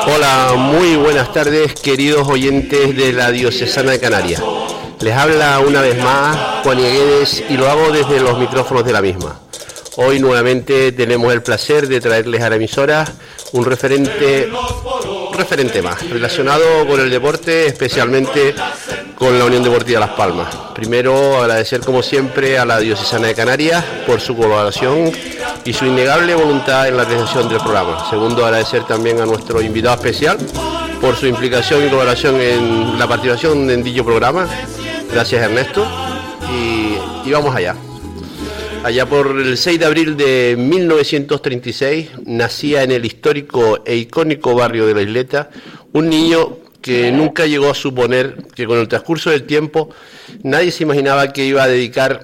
Hola, muy buenas tardes, queridos oyentes de la Diocesana de Canarias. Les habla una vez más Juan Higuedes y lo hago desde los micrófonos de la misma. Hoy nuevamente tenemos el placer de traerles a la emisora un referente más relacionado con el deporte, especialmente con la Unión Deportiva Las Palmas. Primero, agradecer como siempre a la Diocesana de Canarias por su colaboración y su innegable voluntad en la realización del programa. Segundo, agradecer también a nuestro invitado especial por su implicación y colaboración en la participación en dicho programa. Gracias, Ernesto. Y vamos allá. Allá por el 6 de abril de 1936 nacía en el histórico e icónico barrio de La Isleta un niño que nunca llegó a suponer que con el transcurso del tiempo nadie se imaginaba que iba a dedicar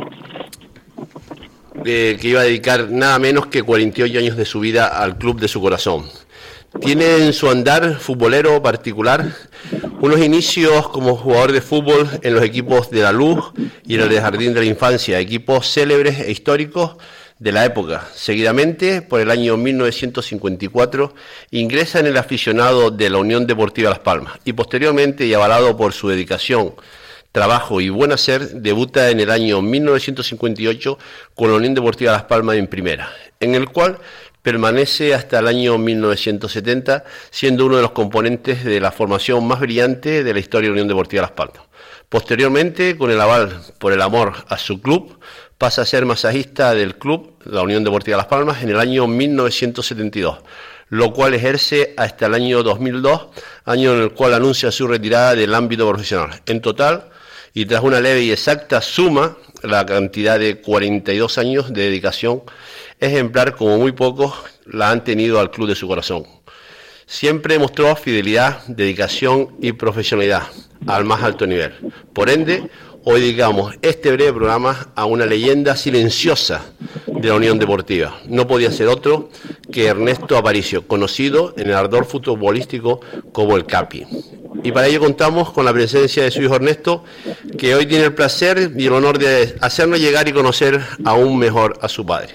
nada menos que 48 años de su vida al club de su corazón. Tiene en su andar futbolero particular unos inicios como jugador de fútbol en los equipos de La Luz y en el de Jardín de la Infancia, equipos célebres e históricos de la época. Seguidamente, por el año 1954, ingresa en el aficionado de la Unión Deportiva Las Palmas y posteriormente, y avalado por su dedicación, trabajo y buen hacer, debuta en el año 1958 con la Unión Deportiva Las Palmas en primera, en el cual permanece hasta el año 1970, siendo uno de los componentes de la formación más brillante de la historia de la Unión Deportiva Las Palmas. Posteriormente, con el aval por el amor a su club, pasa a ser masajista del club, la Unión Deportiva Las Palmas, en el año 1972, lo cual ejerce hasta el año 2002, año en el cual anuncia su retirada del ámbito profesional. En total, y tras una leve y exacta suma, la cantidad de 42 años de dedicación ejemplar, como muy pocos la han tenido al club de su corazón. Siempre mostró fidelidad, dedicación y profesionalidad al más alto nivel. Por ende, hoy dedicamos este breve programa a una leyenda silenciosa de la Unión Deportiva. No podía ser otro que Ernesto Aparicio, conocido en el ardor futbolístico como el Capi. Y para ello contamos con la presencia de su hijo Ernesto, que hoy tiene el placer y el honor de hacernos llegar y conocer aún mejor a su padre.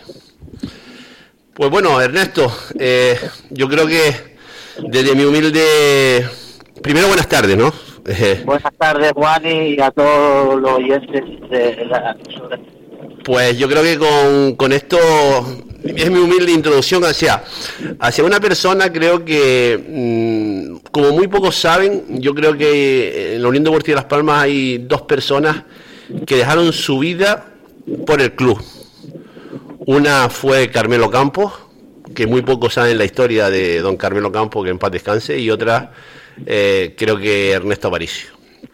Pues bueno, Ernesto, yo creo que desde mi humilde... Primero, buenas tardes, ¿no? Buenas tardes, Juan, y a todos los oyentes de la... Pues yo creo que con esto es mi humilde introducción hacia una persona. Creo que, como muy pocos saben, yo creo que en la Unión Deportiva Las Palmas hay dos personas que dejaron su vida por el club. Una fue Carmelo Campos, que muy pocos saben la historia de don Carmelo Campos, que en paz descanse, y otra creo que Ernesto Aparicio.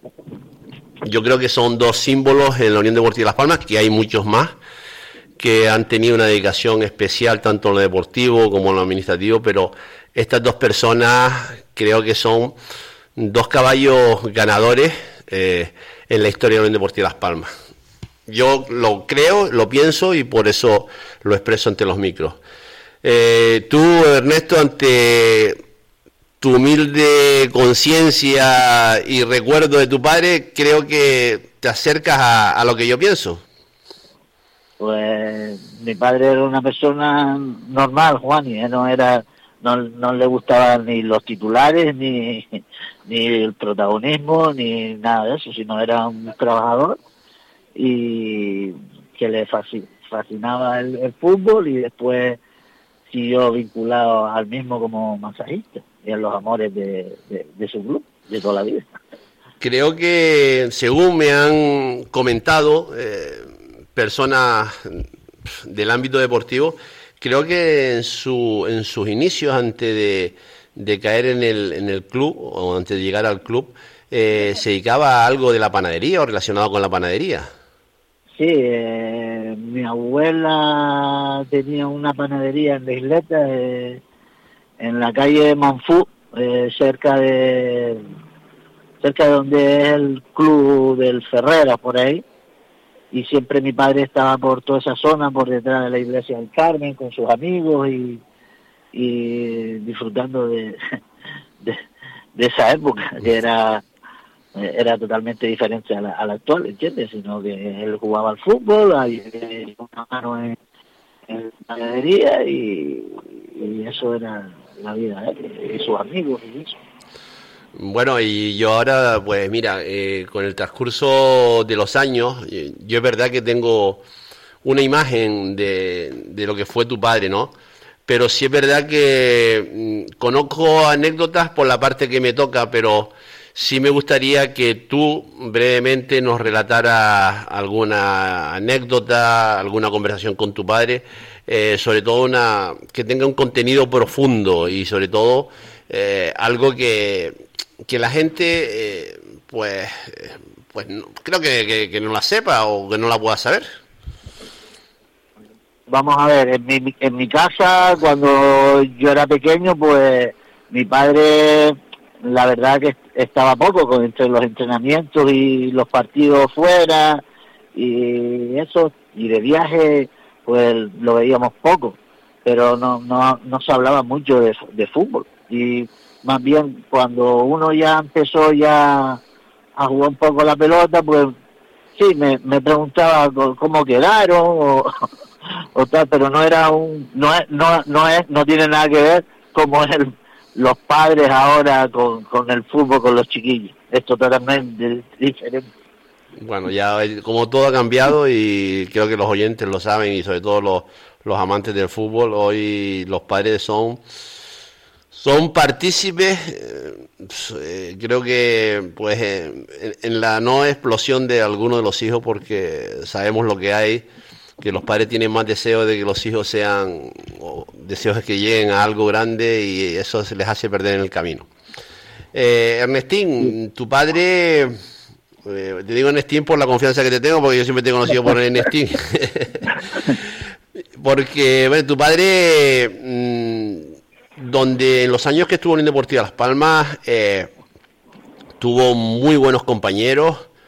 Yo creo que son dos símbolos en la Unión Deportiva Las Palmas, que hay muchos más, que han tenido una dedicación especial tanto en lo deportivo como en lo administrativo, pero estas dos personas creo que son dos caballos ganadores en la historia de la Unión Deportiva Las Palmas. Yo lo creo, lo pienso y por eso lo expreso ante los micros. Tú, Ernesto, ante tu humilde conciencia y recuerdo de tu padre, creo que te acercas a lo que yo pienso. Pues mi padre era una persona normal, Juan, y no le gustaban ni los titulares, ni el protagonismo, ni nada de eso, sino era un trabajador y que le fascinaba el fútbol, y después siguió vinculado al mismo como masajista y a los amores de su club de toda la vida. Creo que, según me han comentado personas del ámbito deportivo, creo que en sus inicios, antes de caer en el club, o antes de llegar al club, se dedicaba a algo de la panadería o relacionado con la panadería. Sí, mi abuela tenía una panadería en La Isleta, en la calle Manfú, cerca de donde es el club del Ferrera, por ahí, y siempre mi padre estaba por toda esa zona, por detrás de la iglesia del Carmen, con sus amigos y disfrutando de esa época, que era totalmente diferente a la actual, ¿entiendes? Sino que él jugaba al fútbol, una mano en la panadería, y eso era la vida y sus amigos y eso. Bueno, y yo ahora, pues mira, con el transcurso de los años, yo es verdad que tengo una imagen de lo que fue tu padre, ¿no? Pero sí es verdad que conozco anécdotas por la parte que me toca, pero sí me gustaría que tú brevemente nos relataras alguna anécdota, alguna conversación con tu padre, sobre todo una que tenga un contenido profundo y sobre todo algo que la gente pues no, creo que no la sepa o que no la pueda saber. Vamos a ver, en mi casa, cuando yo era pequeño, pues mi padre, la verdad que estaba poco entre los entrenamientos y los partidos fuera y eso, y de viaje, pues lo veíamos poco, pero no se hablaba mucho de fútbol. Y más bien cuando uno ya empezó ya a jugar un poco la pelota, pues sí, me preguntaba cómo quedaron o tal, pero no era no tiene nada que ver como es los padres ahora con el fútbol, con los chiquillos. Es totalmente diferente. Bueno, ya como todo ha cambiado y creo que los oyentes lo saben y sobre todo los amantes del fútbol, hoy los padres son partícipes, creo que pues en la no explosión de alguno de los hijos, porque sabemos lo que hay, que los padres tienen más deseo de que los hijos sean, o deseos de que lleguen a algo grande y eso se les hace perder en el camino. Ernestín, tu padre, te digo Ernestín por la confianza que te tengo, porque yo siempre te he conocido por Ernestín, porque bueno, tu padre, donde en los años que estuvo en Deportiva Las Palmas, tuvo muy buenos compañeros,